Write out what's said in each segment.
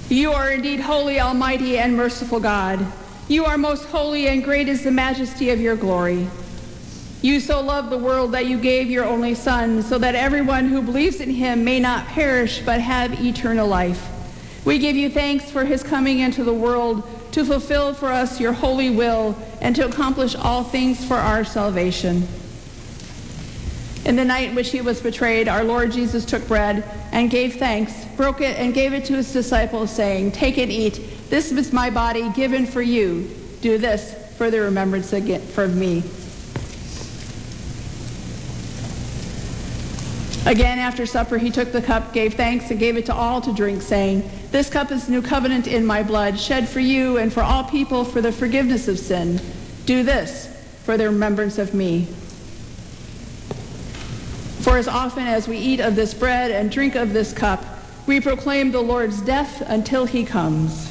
You are indeed holy, almighty, and merciful God. You are most holy, and great is the majesty of your glory. You so loved the world that you gave your only Son, so that everyone who believes in him may not perish but have eternal life. We give you thanks for his coming into the world to fulfill for us your holy will and to accomplish all things for our salvation. In the night in which he was betrayed, our Lord Jesus took bread and gave thanks, broke it, and gave it to his disciples, saying, "Take and eat. This is my body given for you. Do this for the remembrance of me." Again, after supper, he took the cup, gave thanks, and gave it to all to drink, saying, "This cup is the new covenant in my blood, shed for you and for all people for the forgiveness of sin. Do this for the remembrance of me." For as often as we eat of this bread and drink of this cup, we proclaim the Lord's death until he comes.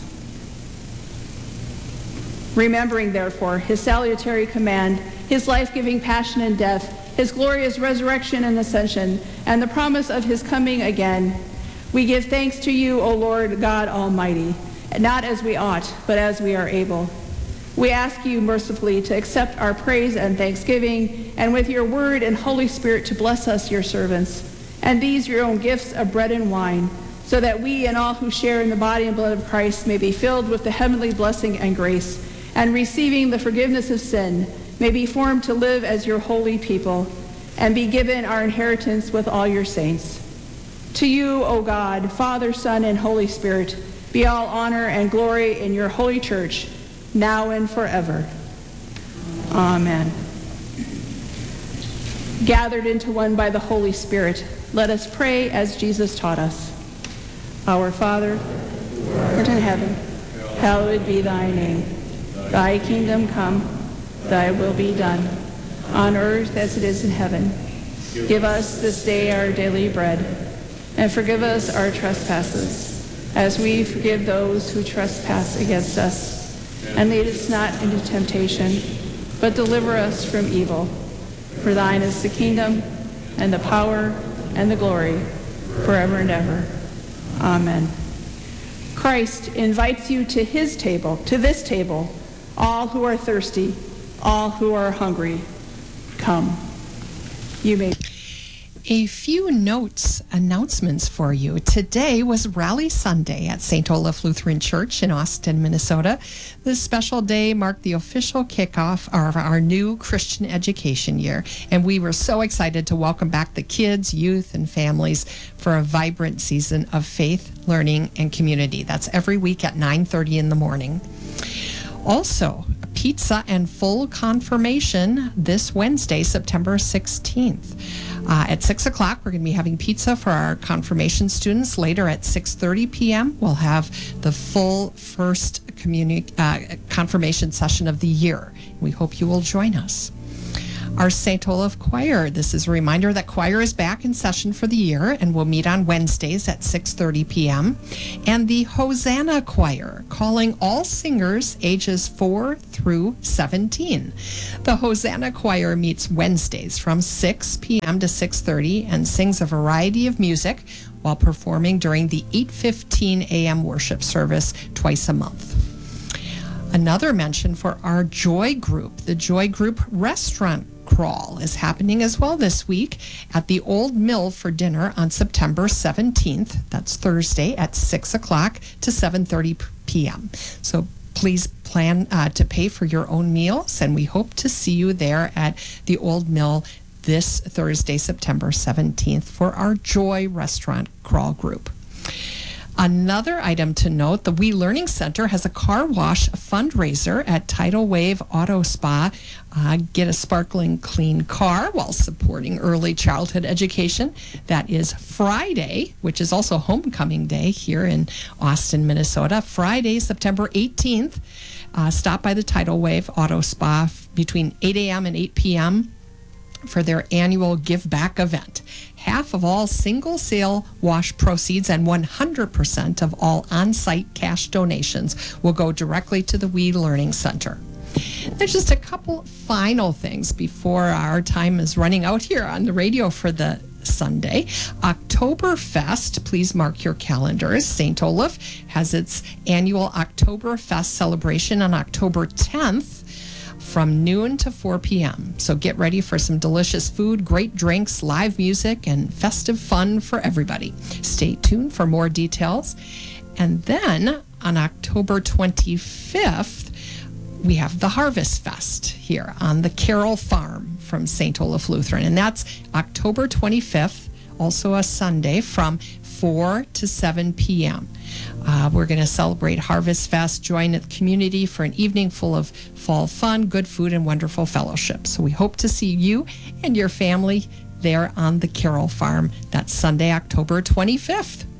Remembering, therefore, his salutary command, his life-giving passion and death, his glorious resurrection and ascension, and the promise of his coming again, we give thanks to you, O Lord God Almighty, not as we ought, but as we are able. We ask you mercifully to accept our praise and thanksgiving, and with your word and Holy Spirit to bless us, your servants, and these your own gifts of bread and wine, so that we and all who share in the body and blood of Christ may be filled with the heavenly blessing and grace, and receiving the forgiveness of sin, may be formed to live as your holy people, and be given our inheritance with all your saints. To you, O God, Father, Son, and Holy Spirit, be all honor and glory in your holy church, now and forever. Amen. Gathered into one by the Holy Spirit, let us pray as Jesus taught us. Our Father, who art in heaven, hallowed be thy name. Thy kingdom come, thy will be done, on earth as it is in heaven. Give us this day our daily bread, and forgive us our trespasses, as we forgive those who trespass against us. And lead us not into temptation, but deliver us from evil. For thine is the kingdom, and the power, and the glory, forever and ever. Amen. Christ invites you to his table, to this table, all who are thirsty, all who are hungry. Come. You may. A few announcements for you. Today was Rally Sunday at St. Olaf Lutheran Church in Austin, Minnesota. This special day marked the official kickoff of our new Christian education year, and we were so excited to welcome back the kids, youth, and families for a vibrant season of faith, learning, and community. That's every week at 9:30 in the morning. Also, pizza and full confirmation this Wednesday, September 16th. At 6 o'clock, we're going to be having pizza for our confirmation students. Later at 6:30 p.m., we'll have the full first confirmation session of the year. We hope you will join us. Our St. Olaf Choir. This is a reminder that choir is back in session for the year and will meet on Wednesdays at 6:30 p.m. And the Hosanna Choir, calling all singers ages 4 through 17. The Hosanna Choir meets Wednesdays from 6 p.m. to 6:30 and sings a variety of music while performing during the 8:15 a.m. worship service twice a month. Another mention for our Joy Group. The Joy Group restaurant crawl is happening as well this week at the Old Mill for dinner on September 17th. That's Thursday at 6 o'clock to 7:30 p.m. So please plan to pay for your own meals, and we hope to see you there at the Old Mill this Thursday, September 17th for our Joy Restaurant Crawl Group. Another item to note, the We Learning Center has a car wash fundraiser at Tidal Wave Auto Spa. Get a sparkling clean car while supporting early childhood education. That is Friday, which is also homecoming day here in Austin, Minnesota. Friday, September 18th. Stop by the Tidal Wave Auto Spa between 8 a.m. and 8 p.m. for their annual Give Back event. Half of all single sale wash proceeds and 100% of all on-site cash donations will go directly to the We Learning Center. There's just a couple final things before our time is running out here on the radio for the Sunday. Oktoberfest, please mark your calendars. St. Olaf has its annual Oktoberfest celebration on October 10th from noon to 4 p.m. So get ready for some delicious food, great drinks, live music, and festive fun for everybody. Stay tuned for more details. And then on October 25th, we have the Harvest Fest here on the Carroll Farm from St. Olaf Lutheran. And that's October 25th, also a Sunday, from 4 to 7 p.m. We're going to celebrate Harvest Fest, join the community for an evening full of fall fun, good food, and wonderful fellowship. So we hope to see you and your family there on the Carroll Farm. That's Sunday, October 25th.